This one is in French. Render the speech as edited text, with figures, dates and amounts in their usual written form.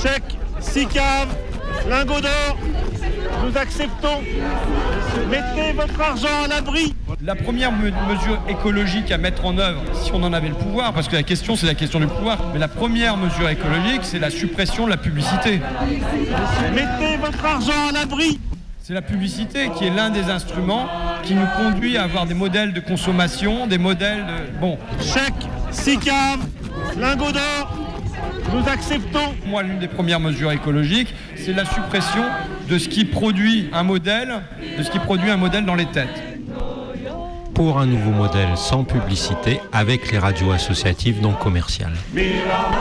Chèque, 6 caves, lingots d'or, nous acceptons. Mettez votre argent à l'abri. La première mesure écologique à mettre en œuvre, si on en avait le pouvoir, parce que la question c'est la question du pouvoir, mais la première mesure écologique c'est la suppression de la publicité. Mettez votre argent à l'abri. C'est la publicité qui est l'un des instruments qui nous conduit à avoir des modèles de consommation, des modèles de... Bon. Chèque, 6 caves, lingots d'or, nous acceptons. Moi, l'une des premières mesures écologiques, c'est la suppression de ce qui produit un modèle, dans les têtes. Pour un nouveau modèle sans publicité avec les radios associatives non commerciales.